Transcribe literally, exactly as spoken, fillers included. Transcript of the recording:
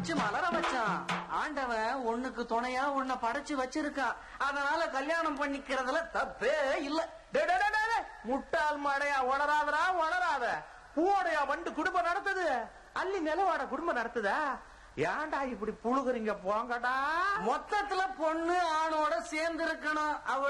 மலர வச்சான் ஆண்டவன் ஒண்ணுக்கு துணையா உன்னை படைச்சு வச்சிருக்கான். அதனால கல்யாணம் பண்ணிக்கிறதுல தப்பே இல்ல. முட்டாள் மாடையா உளராதரா உளராத. பூவோடையா வண்டு குடும்பம் நடத்துது, அள்ளி நிலவாட குடும்பம் நடத்துதா? ஏன்டா இப்படி புழுகுறீங்க போங்கடா. மொத்தத்துல பொண்ணு ஆணோட சேர்ந்து இருக்கணும். அவ